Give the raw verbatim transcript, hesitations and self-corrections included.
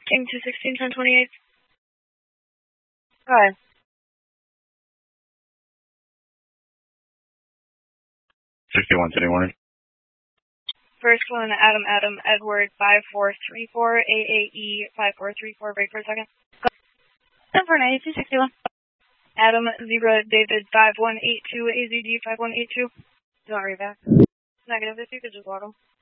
King two sixteen, ten twenty-eight. Hi. sixty-one, city warning. First one, Adam, Adam, Edward, five four three four, A A E, five four three four, break for a second. ten four nine, two sixty-one. Adam, Zebra, David, five one eight two, A Z D, five one eight two. Do you want to read back? Negative, if you could just log them.